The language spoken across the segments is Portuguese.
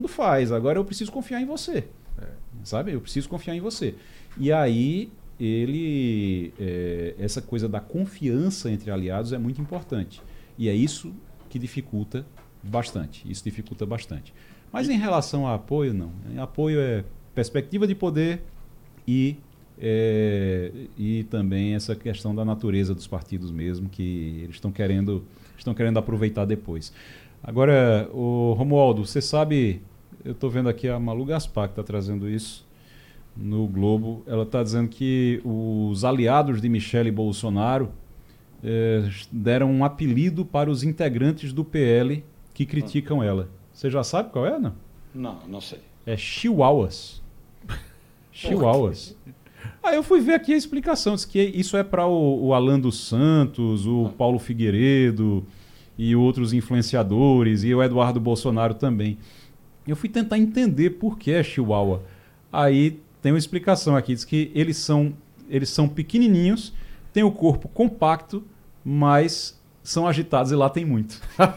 faz, agora eu preciso confiar em você. Sabe? Eu preciso confiar em você. E aí, essa coisa da confiança entre aliados é muito importante. E é isso que dificulta bastante. Isso dificulta bastante. Mas em relação a apoio, não. Apoio é perspectiva de poder e também essa questão da natureza dos partidos mesmo, que eles estão querendo aproveitar depois. Agora, o Romualdo, você sabe, eu estou vendo aqui a Malu Gaspar que está trazendo isso no Globo. Ela está dizendo que os aliados de Michele Bolsonaro deram um apelido para os integrantes do PL que criticam ela. Você já sabe qual é, não? Não sei. É Chihuahuas. Chihuahuas. Aí eu fui ver aqui a explicação. Diz que isso é para o Alan dos Santos, o Paulo Figueiredo e outros influenciadores, e o Eduardo Bolsonaro também. Eu fui tentar entender por que é Chihuahua. Aí tem uma explicação aqui. Diz que eles são pequenininhos, têm o corpo compacto, mas são agitados e lá tem muito.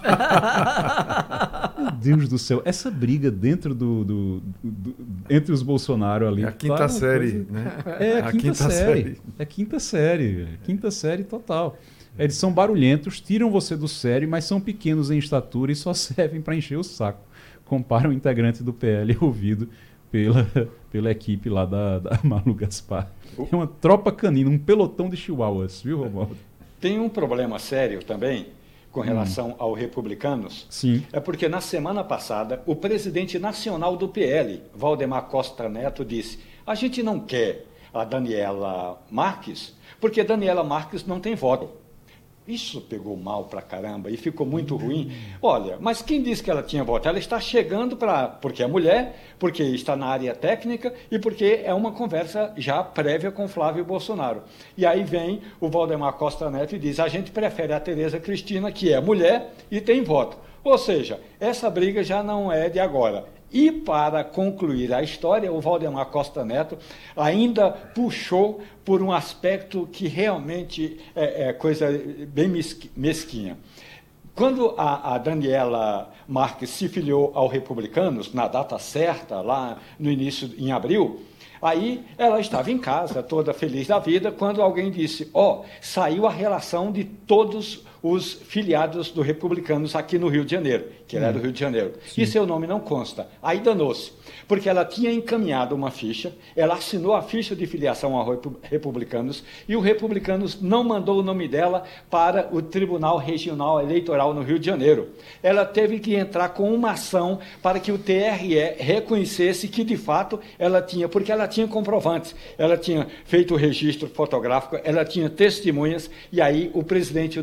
Meu Deus do céu. Essa briga dentro entre os Bolsonaro ali. É a quinta série, né? É a quinta série. É quinta série. Quinta série total. Eles são barulhentos, tiram você do sério, mas são pequenos em estatura e só servem para encher o saco. Compara um integrante do PL ouvido pela equipe lá da Malu Gaspar. É uma tropa canina, um pelotão de chihuahuas, viu, Romualdo? Tem um problema sério também com relação aos republicanos. Sim. É porque na semana passada o presidente nacional do PL, Valdemar Costa Neto, disse: a gente não quer a Daniela Marques porque Daniela Marques não tem voto. Isso pegou mal pra caramba e ficou muito ruim. Olha, mas quem disse que ela tinha voto? Ela está chegando porque é mulher, porque está na área técnica e porque é uma conversa já prévia com Flávio Bolsonaro. E aí vem o Valdemar Costa Neto e diz: a gente prefere a Tereza Cristina, que é mulher e tem voto. Ou seja, essa briga já não é de agora. E para concluir a história, o Valdemar Costa Neto ainda puxou por um aspecto que realmente é coisa bem mesquinha. Quando a Daniela Marques se filiou ao Republicanos, na data certa, lá no início, em abril, aí ela estava em casa, toda feliz da vida, quando alguém disse: saiu a relação de todos os filiados do Republicanos aqui no Rio de Janeiro, que ela é do Rio de Janeiro. Sim. E seu nome não consta. Aí danou-se, porque ela tinha encaminhado uma ficha, ela assinou a ficha de filiação ao Republicanos, e o Republicanos não mandou o nome dela para o Tribunal Regional Eleitoral no Rio de Janeiro. Ela teve que entrar com uma ação para que o TRE reconhecesse que, de fato, ela tinha, porque ela tinha comprovantes, ela tinha feito o registro fotográfico, ela tinha testemunhas, e aí o presidente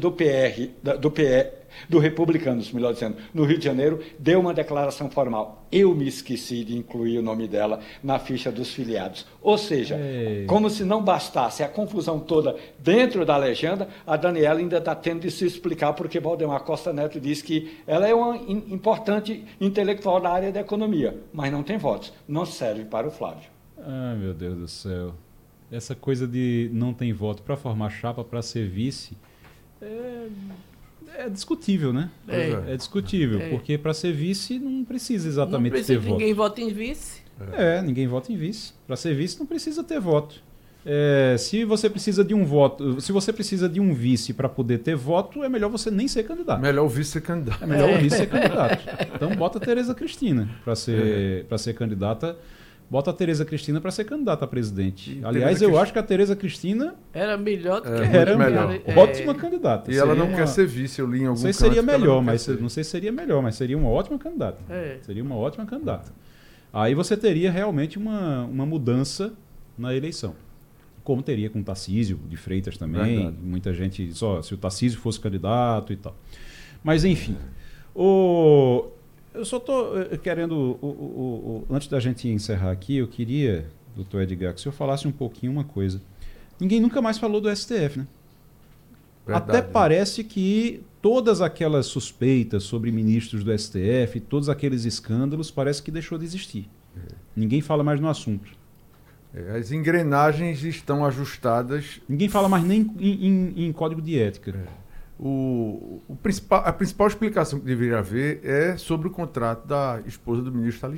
do Republicanos, melhor dizendo, no Rio de Janeiro, deu uma declaração formal: eu me esqueci de incluir o nome dela na ficha dos filiados. Ou seja, como se não bastasse a confusão toda dentro da legenda, a Daniela ainda está tendo de se explicar porque Valdemar Costa Neto diz que ela é uma importante intelectual da área da economia, mas não tem votos, não serve para o Flávio. Ai, meu Deus do céu. Essa coisa de não tem voto para formar chapa, para ser vice, é discutível, né? É discutível, porque para ser vice não precisa exatamente ter voto. Ninguém vota em vice. Ninguém vota em vice. Para ser vice não precisa ter voto. Se você precisa de um voto, se você precisa de um vice para poder ter voto, é melhor você nem ser candidato. Melhor o vice ser candidato. É melhor o vice ser candidato. Então bota a Tereza Cristina para ser candidata. Bota a Tereza Cristina para ser candidata a presidente. Aliás, eu acho que a Tereza Cristina era melhor do que era melhor. Ótima candidata. E ela não quer ser vice, eu li em algum canto. Não sei se seria melhor, mas seria uma ótima candidata. Seria uma ótima candidata. Aí você teria realmente uma mudança na eleição. Como teria com o Tarcísio de Freitas também. Verdade. Muita gente só se o Tarcísio fosse candidato e tal. Mas enfim. Eu só estou querendo, antes da gente encerrar aqui, eu queria, doutor Edgar, que o senhor falasse um pouquinho uma coisa. Ninguém nunca mais falou do STF, né? Verdade, até parece que todas aquelas suspeitas sobre ministros do STF, todos aqueles escândalos, parece que deixou de existir. Ninguém fala mais no assunto. As engrenagens estão ajustadas. Ninguém fala mais nem em código de ética. A principal explicação que deveria haver é sobre o contrato da esposa do ministro